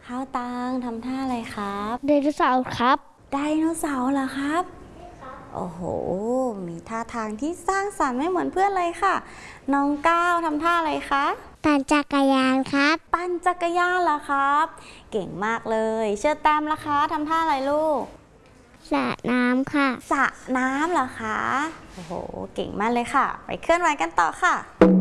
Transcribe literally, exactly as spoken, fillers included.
ข้าวตังทำท่าอะไรครับไดโนเสาร์ครับไดโนเสาร์เหรอครับโอ้โหมีท่าทางที่สร้างสรรค์ไม่เหมือนเพื่อนเลยค่ะน้องก้าวทำท่าอะไรคะปั่นจักรยานครับปั่นจักรยานเหรอครับเก่งมากเลยเชอร์แตมล่ะคะทำท่าอะไรลูกสระน้ำค่ะสระน้ำเหรอคะโอ้โหเก่งมากเลยค่ะไปเคลื่อนไหวกันต่อค่ะ